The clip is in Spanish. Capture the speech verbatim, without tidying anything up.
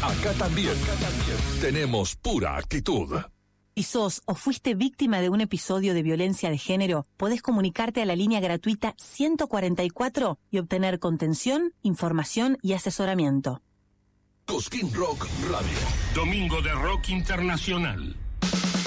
Acá también. Acá también tenemos pura actitud. Si sos o fuiste víctima de un episodio de violencia de género, podés comunicarte a la línea gratuita ciento cuarenta y cuatro y obtener contención, información y asesoramiento. Cosquín Rock Radio. Domingo de Rock Internacional.